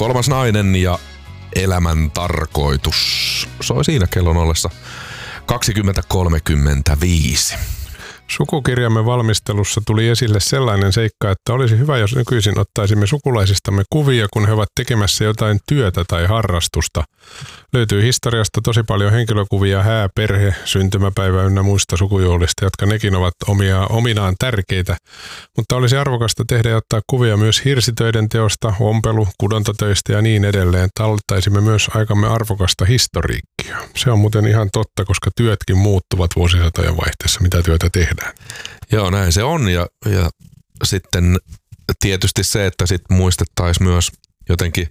Kolmas nainen ja elämän tarkoitus. Soi siinä kellon ollessa 20:35. Sukukirjamme valmistelussa tuli esille sellainen seikka, että olisi hyvä, jos nykyisin ottaisimme sukulaisistamme kuvia, kun he ovat tekemässä jotain työtä tai harrastusta. Löytyy historiasta tosi paljon henkilökuvia hää, perhe, syntymäpäivä ynnä muista sukujuhlista, jotka nekin ovat ominaan tärkeitä. Mutta olisi arvokasta tehdä ja ottaa kuvia myös hirsitöiden teosta, ompelu, kudontatöistä ja niin edelleen. Tallettaisimme myös aikamme arvokasta historiikkia. Se on muuten ihan totta, koska työtkin muuttuvat vuosisatojen vaihteessa, mitä työtä tehdään. Joo, näin se on ja sitten tietysti se, että sit muistettaisiin myös jotenkin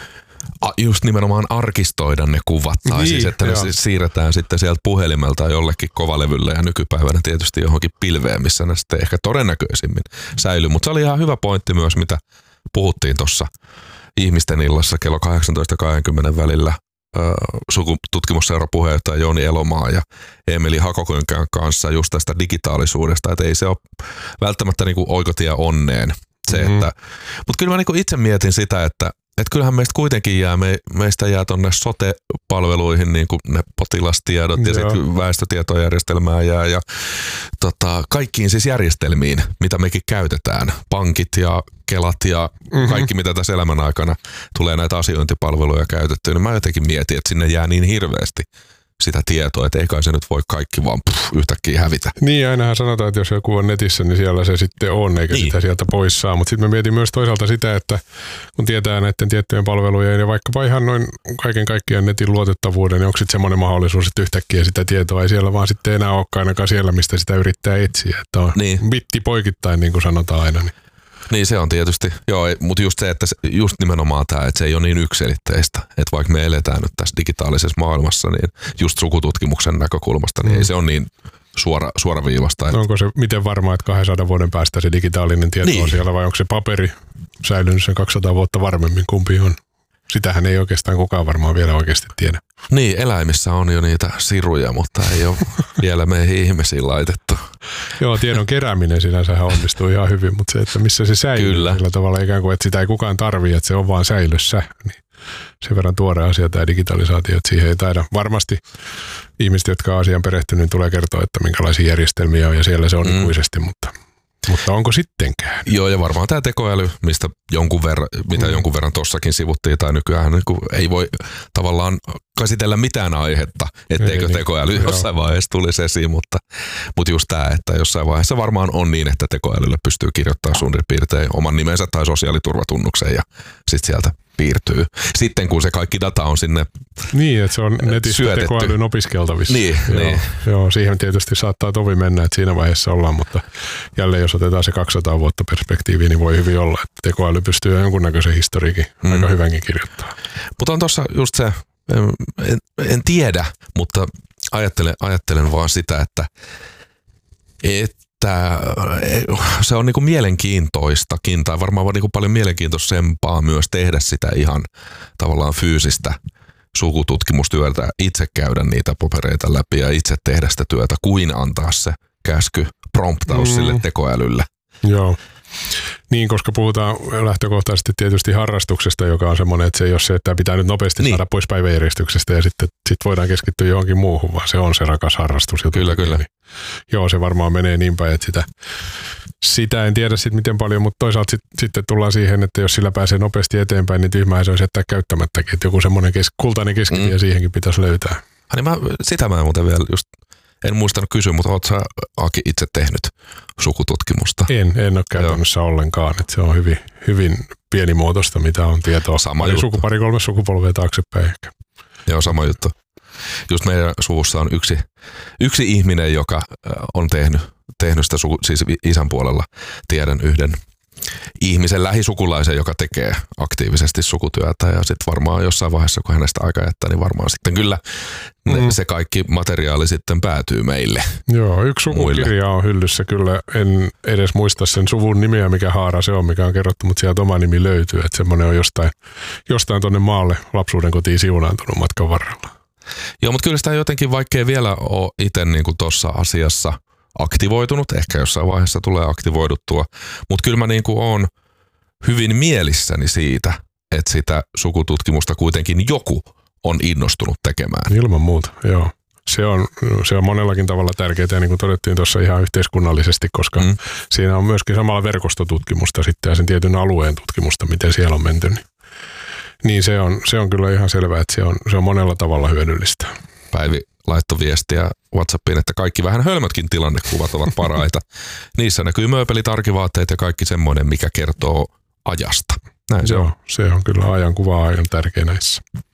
just nimenomaan arkistoida ne kuvat tai niin, siis että ne siirretään sitten sieltä puhelimelta jollekin kovalevylle ja nykypäivänä tietysti johonkin pilveen, missä ne sitten ehkä todennäköisimmin säilyy. Mutta se oli ihan hyvä pointti myös, mitä puhuttiin tuossa ihmisten illassa kello 18:20 välillä. Sukututkimusseura puheenjohtaja Jouni Elomaa ja Emeli Hakokynkän kanssa just tästä digitaalisuudesta, että ei se ole välttämättä niinku oikotie onneen. Mutta kyllä mä niinku itse mietin sitä, että kyllähän meistä kuitenkin meistä jää tonne sote-palveluihin niinku ne potilastiedot ja sitten väestötietojärjestelmään ja kaikkiin siis järjestelmiin, mitä mekin käytetään. Pankit ja Kelat ja kaikki, mitä tässä elämän aikana tulee näitä asiointipalveluja käytettyä, niin mä jotenkin mietin, että sinne jää niin hirveästi sitä tietoa, että ei kai se nyt voi kaikki vaan yhtäkkiä hävitä. Niin, ainahan sanotaan, että jos joku on netissä, niin siellä se sitten on, eikä sitä sieltä pois saa. Mutta sitten mä mietin myös toisaalta sitä, että kun tietää näiden tiettyjen palvelujen ja vaikkapa ihan noin kaiken kaikkiaan netin luotettavuuden, niin onko sitten semmoinen mahdollisuus, että yhtäkkiä sitä tietoa ei siellä vaan sitten enää olekaan ainakaan siellä, mistä sitä yrittää etsiä. Että on bitti poikittain, niin kuin sanotaan aina. Niin se on tietysti, joo, mutta just se, että just nimenomaan tämä, että se ei ole niin yksiselitteistä, että vaikka me eletään nyt tässä digitaalisessa maailmassa, niin just sukututkimuksen näkökulmasta, niin ei se ole niin suoraviivasta. Onko se miten varmaa, että 200 vuoden päästä se digitaalinen tieto on siellä vai onko se paperi säilynyt sen 200 vuotta varmemmin, kumpi on? Sitähän ei oikeastaan kukaan varmaan vielä oikeasti tiedä. Niin, eläimissä on jo niitä siruja, mutta ei ole vielä meihin ihmisiin laitettu. Joo, tiedon kerääminen sinänsähän onnistuu ihan hyvin, mutta se, että missä se säilyy sillä tavalla ikään kuin, että sitä ei kukaan tarvitse, että se on vaan säilössä, niin sen verran tuore asia tämä digitalisaatio, että siihen ei taida. Varmasti ihmiset, jotka on asian perehtynyt, niin tulee kertoa, että minkälaisia järjestelmiä on ja siellä se on ikuisesti, mutta onko sittenkään? Joo, ja varmaan tämä tekoäly, mitä jonkun verran tossakin sivuttiin, tai nykyään niin ei voi tavallaan käsitellä mitään aihetta, etteikö tekoäly jossain vaiheessa tulisi esiin, mutta just tämä, että jossain vaiheessa varmaan on niin, että tekoälylle pystyy kirjoittamaan suurin piirtein oman nimensä tai sosiaaliturvatunnuksen ja sitten sieltä piirtyy. Sitten kun se kaikki data on sinne niin, että se on netistä tekoälyn opiskeltavissa. Niin. Joo, siihen tietysti saattaa tovi mennä, että siinä vaiheessa ollaan, mutta jälleen jos otetaan se 200 vuotta perspektiiviin, niin voi hyvin olla, että tekoäly pystyy jonkunnäköisen historiikin aika hyvänkin kirjoittamaan. Mutta on tuossa just se, en tiedä, mutta ajattelen vaan sitä, että se on niinku mielenkiintoistakin tai varmaan niinku paljon mielenkiintoisempaa myös tehdä sitä ihan tavallaan fyysistä sukututkimustyötä, itse käydä niitä papereita läpi ja itse tehdä sitä työtä, kuin antaa se käsky, promptaus sille tekoälylle. Joo. Niin, koska puhutaan lähtökohtaisesti tietysti harrastuksesta, joka on semmoinen, että se ei ole se, että pitää nyt nopeasti saada pois päiväjärjestyksestä ja sitten voidaan keskittyä johonkin muuhun, vaan se on se rakas harrastus. Kyllä. Niin, joo, se varmaan menee niin päin, että sitä en tiedä sitten miten paljon, mutta toisaalta sitten tullaan siihen, että jos sillä pääsee nopeasti eteenpäin, niin tyhmää se olisi jättää käyttämättäkin, että joku semmoinen kultainen keskitie siihenkin pitäisi löytää. Sitä mä muuten vielä just en muistanut kysyä, mutta ootko sä, Aki, itse tehnyt sukututkimusta? En ole käytännössä ollenkaan. Että se on hyvin pienimuotoista, mitä on tietoa. Sama juttu. Pari-kolme sukupolvea taaksepäin ehkä. Joo, sama juttu. Just meidän suvussa on yksi ihminen, joka on tehnyt sitä siis isän puolella. Tiedän yhden ihmisen lähisukulaisen, joka tekee aktiivisesti sukutyötä ja sitten varmaan jossain vaiheessa, kun hänestä aika jättää, niin varmaan sitten kyllä se kaikki materiaali sitten päätyy meille. Joo, yksi sukukirja on hyllyssä kyllä. En edes muista sen suvun nimeä, mikä haara se on, mikä on kerrottu, mutta sieltä oma nimi löytyy. Että semmoinen on jostain tuonne maalle lapsuuden kotiin siunaantunut matkan varrella. Joo, mutta kyllä sitä jotenkin, vaikkei vielä ole itse niin kuin tuossa asiassa aktivoitunut, ehkä jossain vaiheessa tulee aktivoiduttua, mutta kyllä mä niin kuin oon hyvin mielissäni siitä, että sitä sukututkimusta kuitenkin joku on innostunut tekemään. Ilman muuta, joo. Se on monellakin tavalla tärkeää, ja niin kuin todettiin tuossa ihan yhteiskunnallisesti, koska siinä on myöskin samalla verkostotutkimusta sitten ja sen tietyn alueen tutkimusta, miten siellä on menty. Niin se on kyllä ihan selvää, että se on monella tavalla hyödyllistä. Päivi laittoi viestiä WhatsAppiin, että kaikki vähän hölmötkin tilannekuvat ovat paraita. Niissä näkyy mööpelit, arkivaatteet ja kaikki semmoinen, mikä kertoo ajasta. Näin se on. Se on kyllä ajankuva aivan tärkeä näissä.